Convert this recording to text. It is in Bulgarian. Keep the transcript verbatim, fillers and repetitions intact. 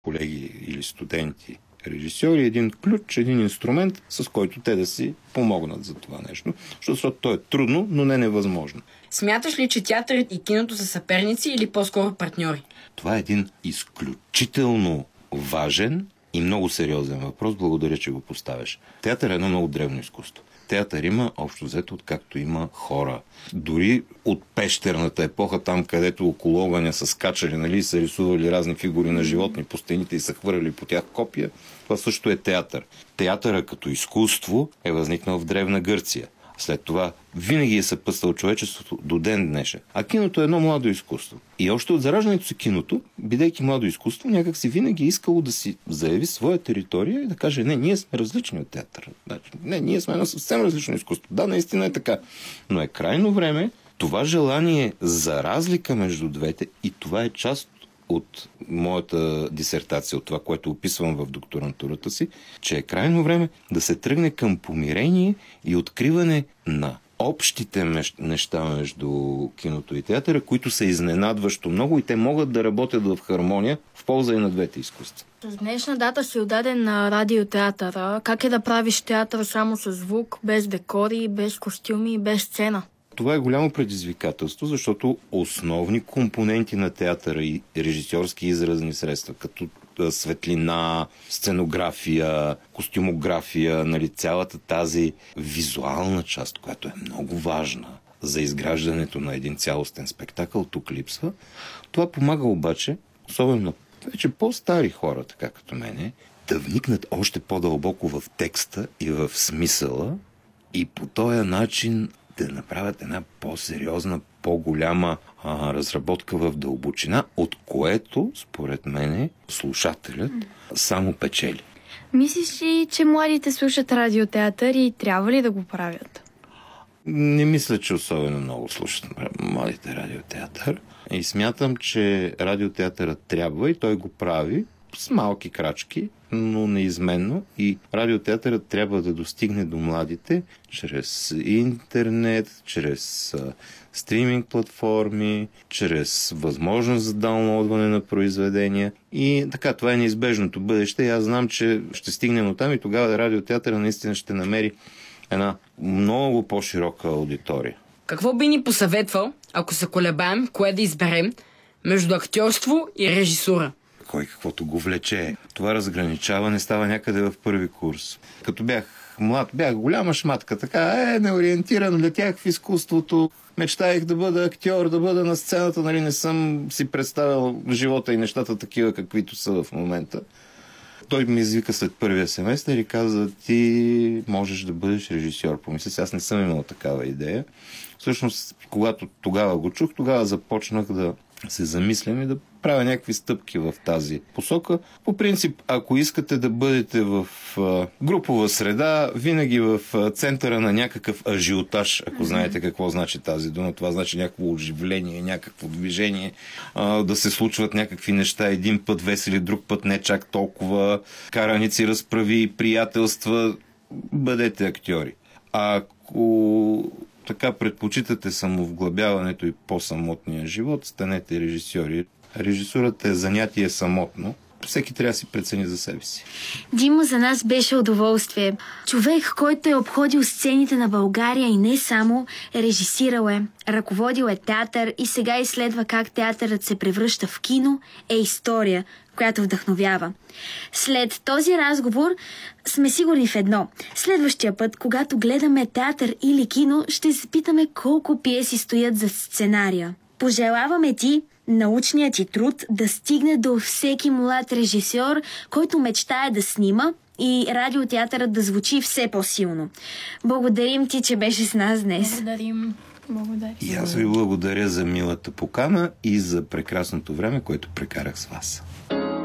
колеги или студенти, режисьори, един ключ, един инструмент, с който те да си помогнат за това нещо. Защото то е трудно, но не невъзможно. Смяташ ли, че театърът и киното са съперници или по-скоро партньори? Това е един изключително важен и много сериозен въпрос. Благодаря, че го поставяш. Театър е едно много древно изкуство. Театър има общо взето, откакто има хора. Дори от пещерната епоха, там където около огъня са скачали, нали, са рисували разни фигури на животни по стените и са хвърляли по тях копия, това също е театър. Театъра като изкуство е възникнал в Древна Гърция. След това винаги е съпътствал човечеството до ден днешен. А киното е едно младо изкуство. И още от зараждането си киното, бидейки младо изкуство, някак си винаги искало да си заяви своя територия и да каже, не, ние сме различни от театъра. Значи, не, ние сме едно съвсем различно изкуство. Да, наистина е така. Но е крайно време това желание за разлика между двете, и това е част от моята дисертация, от това, което описвам в докторантурата си, че е крайно време да се тръгне към помирение и откриване на общите неща между киното и театъра, които са изненадващо много и те могат да работят в хармония в полза и на двете изкуства. С днешна дата си отдаден на радиотеатъра. Как е да правиш театър само с звук, без декори, без костюми, без сцена? Това е голямо предизвикателство, защото основни компоненти на театъра и режисьорски изразни средства, като светлина, сценография, костюмография, нали, цялата тази визуална част, която е много важна за изграждането на един цялостен спектакъл, тук липсва. Това помага обаче, особено на вече по-стари хора, така като мене, да вникнат още по-дълбоко в текста и в смисъла и по този начин да направят една по-сериозна, по-голяма а, разработка в дълбочина, от което, според мене, слушателят само печели. Мислиш ли, че младите слушат радиотеатър и трябва ли да го правят? Не мисля, че особено много слушат младите радиотеатър. И смятам, че радиотеатърът трябва и той го прави с малки крачки, но неизменно, и радиотеатърът трябва да достигне до младите чрез интернет, чрез а, стриминг платформи, чрез възможност за даунлоудване на произведения. И така, това е неизбежното бъдеще. И аз знам, че ще стигнем от там и тогава радиотеатъра наистина ще намери една много по-широка аудитория. Какво би ни посъветвал, ако се колебаем, кое да изберем между актьорство и режисура? Кой каквото го влече. Това разграничаване става някъде в първи курс. Като бях млад, бях голяма шматка, така, е, неориентиран, летях в изкуството, мечтаях да бъда актьор, да бъда на сцената, нали, не съм си представил живота и нещата такива, каквито са в момента. Той ми извика след първия семестър и каза, ти можеш да бъдеш режисьор. Помисля, аз не съм имал такава идея. Всъщност, когато тогава го чух, тогава започнах да се замислям и да правя някакви стъпки в тази посока. По принцип, ако искате да бъдете в а, групова среда, винаги в а, центъра на някакъв ажиотаж, ако знаете какво значи тази дума, това значи някакво оживление, някакво движение, а, да се случват някакви неща един път весели, друг път не чак толкова, караници, разправи, приятелства, бъдете актьори. А ако така предпочитате самовглъбяването и по-самотния живот, станете режисьори. Режисурата е занятие самотно. Всеки трябва да си прецени за себе си. Димо, за нас беше удоволствие. Човек, който е обходил сцените на България и не само, режисирал е, ръководил е театър и сега изследва как театърът се превръща в кино, е история, която вдъхновява. След този разговор сме сигурни в едно. Следващия път, когато гледаме театър или кино, ще се питаме колко пиеси стоят за сценария. Пожелаваме ти научният ти труд да стигне до всеки млад режисьор, който мечтае да снима, и радиотеатърът да звучи все по-силно. Благодарим ти, че беше с нас днес. Благодарим. Благодаря. И аз ви благодаря за милата покана и за прекрасното време, което прекарах с вас.